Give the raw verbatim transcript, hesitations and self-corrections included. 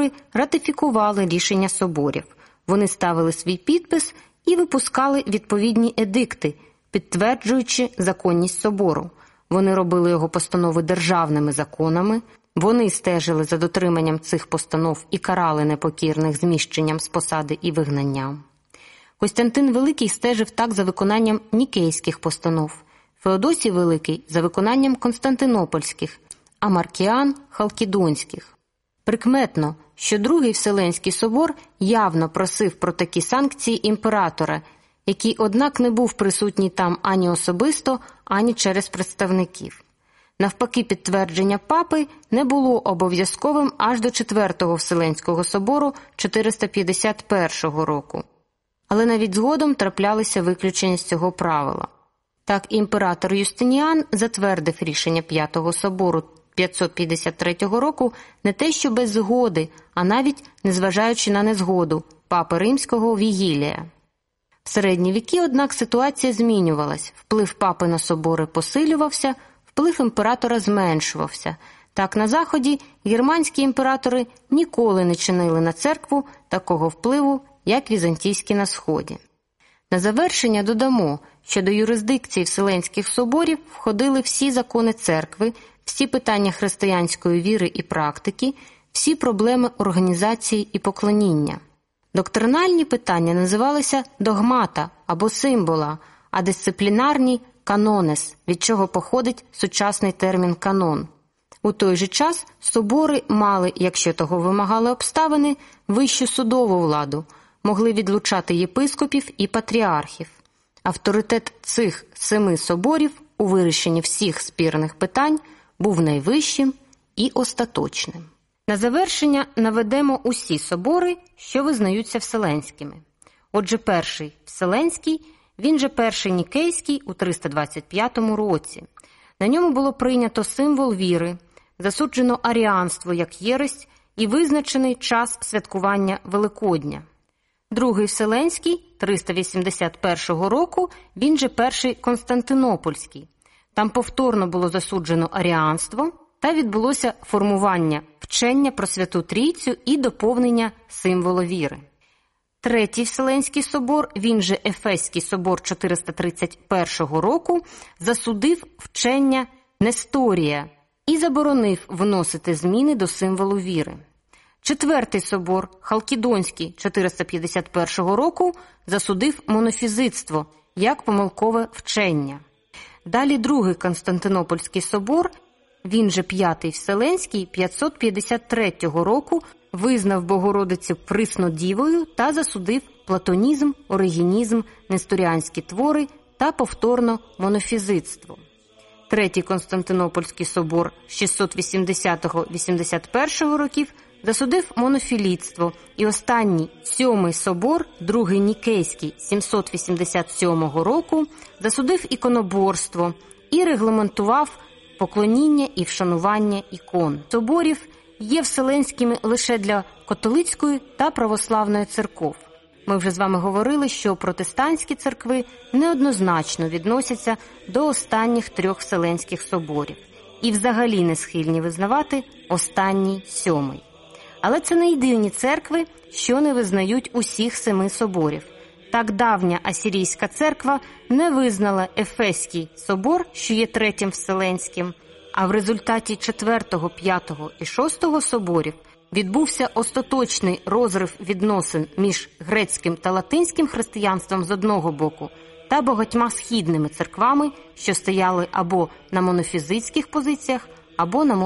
церкви ратифікували рішення соборів. Вони ставили свій підпис і випускали відповідні едикти, підтверджуючи законність собору. Вони робили його постанови державними законами, вони стежили за дотриманням цих постанов і карали непокірних зміщенням з посади і вигнанням. Костянтин Великий стежив так за виконанням нікейських постанов, Феодосій Великий – за виконанням константинопольських, а Маркіан – халкідонських. Прикметно, що Другий Вселенський собор явно просив про такі санкції імператора, який, однак, не був присутній там ані особисто, ані через представників. Навпаки, підтвердження папи не було обов'язковим аж до Четвертого Вселенського собору чотириста п'ятдесят першого року. Але навіть згодом траплялися виключення з цього правила. Так, імператор Юстиніан затвердив рішення П'ятого собору п'ятсот п'ятдесят третього року не те що без згоди, а навіть незважаючи на незгоду папи Римського Вігілія. В середні віки, однак, ситуація змінювалась, вплив папи на собори посилювався, вплив імператора зменшувався. Так, на Заході германські імператори ніколи не чинили на церкву такого впливу, як візантійські на Сході. На завершення додамо, що до юрисдикції Вселенських соборів входили всі закони церкви, всі питання християнської віри і практики, всі проблеми організації і поклоніння. Доктринальні питання називалися догмата або символа, а дисциплінарні – канонес, від чого походить сучасний термін канон. У той же час собори мали, якщо того вимагали обставини, вищу судову владу, могли відлучати єпископів і патріархів. Авторитет цих семи соборів у вирішенні всіх спірних питань був найвищим і остаточним. На завершення наведемо усі собори, що визнаються вселенськими. Отже, перший Вселенський, він же перший Нікейський у триста двадцять п'ятому році. На ньому було прийнято символ віри, засуджено аріанство як єресь і визначений час святкування Великодня. Другий Вселенський триста вісімдесят першого року, він же перший Константинопольський. Там повторно було засуджено аріанство та відбулося формування вчення про Святу Трійцю і доповнення символу віри. Третій Вселенський собор, він же Ефеський собор чотириста тридцять першого року, засудив вчення Несторія і заборонив вносити зміни до символу віри. Четвертий собор, Халкідонський чотириста п'ятдесят першого року, засудив монофізитство як помилкове вчення. Далі другий Константинопольський собор, він же П'ятий Вселенський п'ятсот п'ятдесят третього року, визнав Богородицю приснодівою та засудив платонізм, оригінізм, несторіанські твори та повторно монофізитство. Третій Константинопольський собор шістсот вісімдесятого - вісімдесят першого років засудив монофілітство, і останній, сьомий собор, другий Нікейський сімсот вісімдесят сьомого року, засудив іконоборство і регламентував поклоніння і вшанування ікон. Соборів є вселенськими лише для католицької та православної церков. Ми вже з вами говорили, що протестантські церкви неоднозначно відносяться до останніх трьох вселенських соборів і взагалі не схильні визнавати останній сьомий. Але це не єдині церкви, що не визнають усіх семи соборів. Так давня Асирійська церква не визнала Ефеський собор, що є третім вселенським, а в результаті четвертого, п'ятого і шостого соборів відбувся остаточний розрив відносин між грецьким та латинським християнством з одного боку та багатьма східними церквами, що стояли або на монофізитських позиціях, або на